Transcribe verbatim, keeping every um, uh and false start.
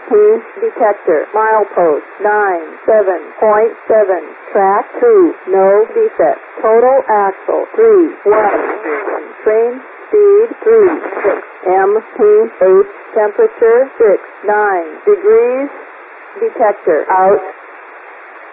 P detector. Milepost nine seven point seven. Track two. No defect. Total axle three one. Train speed three six. M P H temperature six nine degrees. Detector out.